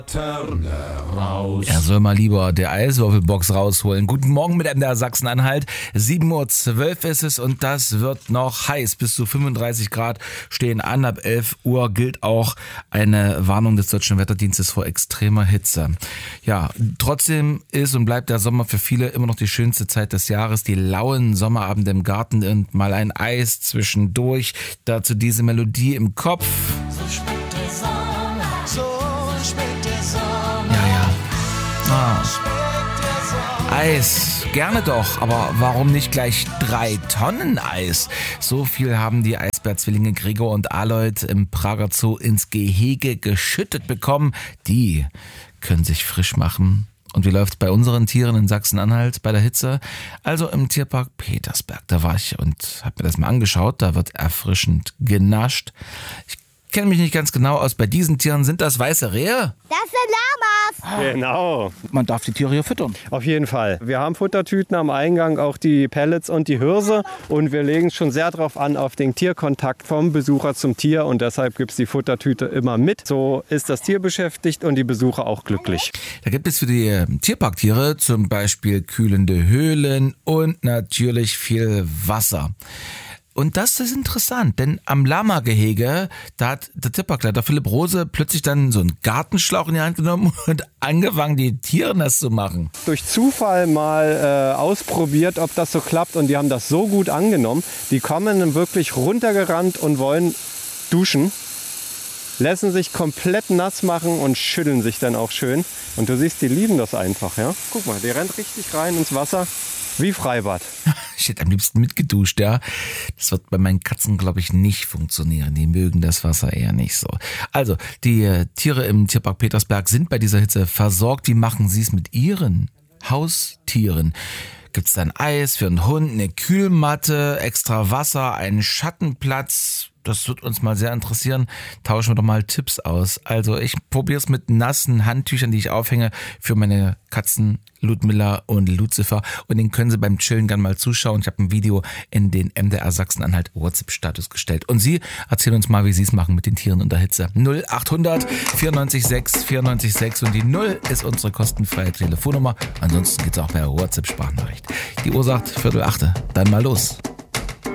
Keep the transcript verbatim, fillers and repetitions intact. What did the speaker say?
Raus. Er soll mal lieber der Eiswürfelbox rausholen. Guten Morgen mit M D R Sachsen-Anhalt. sieben Uhr zwölf ist es und das wird noch heiß. Bis zu fünfunddreißig Grad stehen an. Ab elf Uhr gilt auch eine Warnung des Deutschen Wetterdienstes vor extremer Hitze. Ja, trotzdem ist und bleibt der Sommer für viele immer noch die schönste Zeit des Jahres. Die lauen Sommerabende im Garten und mal ein Eis zwischendurch. Dazu diese Melodie im Kopf. So schmeckt der Sommer, so schmeckt der Sommer. Ja, ja. Ah. Schmeckt der Sommer. Eis, gerne doch, aber warum nicht gleich drei Tonnen Eis? So viel haben die Eisbärzwillinge Gregor und Aloyd im Prager Zoo ins Gehege geschüttet bekommen. Die können sich frisch machen. Und wie läuft's bei unseren Tieren in Sachsen-Anhalt bei der Hitze? Also im Tierpark Petersberg, da war ich und habe mir das mal angeschaut. Da wird erfrischend genascht. Ich kenne mich nicht ganz genau aus. Bei diesen Tieren sind das weiße Rehe? Das sind Lamas. Genau, Man darf die Tiere hier füttern. auf jeden Fall. Wir haben Futtertüten am Eingang, auch die Pellets und die Hirse. Und wir legen schon sehr darauf an, auf den Tierkontakt vom Besucher zum Tier. Und deshalb gibt es die Futtertüte immer mit. So ist das Tier beschäftigt und die Besucher auch glücklich. Da gibt es für die äh, Tierparktiere zum Beispiel kühlende Höhlen und natürlich viel Wasser. Und das ist interessant, denn am Lama-Gehege, da hat der Tierparkleiter Philipp Rose plötzlich dann so einen Gartenschlauch in die Hand genommen und angefangen, die Tiere nass zu machen. Durch Zufall mal äh, ausprobiert, ob das so klappt. Und die haben das so gut angenommen. Die kommen dann wirklich runtergerannt und wollen duschen. Lassen sich komplett nass machen und schütteln sich dann auch schön. Und du siehst, die lieben das einfach. Ja? Guck mal, die rennt richtig rein ins Wasser. Wie Freibad. Ich hätte am liebsten mitgeduscht, ja. Das wird bei meinen Katzen, glaube ich, nicht funktionieren. Die mögen das Wasser eher nicht so. Also, die äh, Tiere im Tierpark Petersberg sind bei dieser Hitze versorgt. Wie machen sie es mit ihren Haustieren? Gibt's dann Eis für einen Hund, eine Kühlmatte, extra Wasser, einen Schattenplatz? Das wird uns mal sehr interessieren. Tauschen wir doch mal Tipps aus. Also ich probiere es mit nassen Handtüchern, die ich aufhänge für meine Katzen Ludmilla und Lucifer. Und den können Sie beim Chillen gerne mal zuschauen. Ich habe ein Video in den M D R Sachsen-Anhalt WhatsApp-Status gestellt. Und Sie erzählen uns mal, wie Sie es machen mit den Tieren unter Hitze. null achthundert vierundneunzig sechs vierundneunzig sechs und die null ist unsere kostenfreie Telefonnummer. Ansonsten geht's auch per WhatsApp-Sprachnachricht. Die Uhr sagt Viertel achte. Dann mal los.